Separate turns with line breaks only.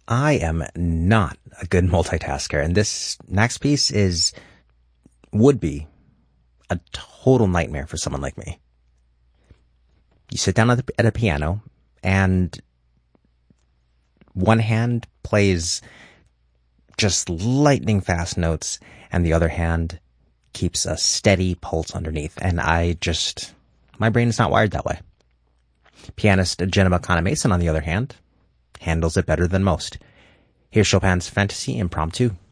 I am not a good multitasker, and this next piece would be a total nightmare for someone like me. You sit down at a piano, and one hand plays just lightning fast notes, and the other hand keeps a steady pulse underneath, and my brain is not wired that way. Pianist Jenna McConnell-Mason, on the other hand, handles it better than most. Here's Chopin's Fantasy Impromptu.